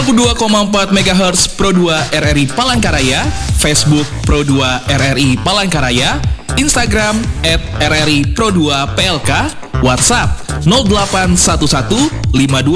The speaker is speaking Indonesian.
2,4 MHz Pro 2 RRI Palangkaraya, Facebook Pro 2 RRI Palangkaraya, Instagram @RRI Pro 2 PLK, WhatsApp 0811 52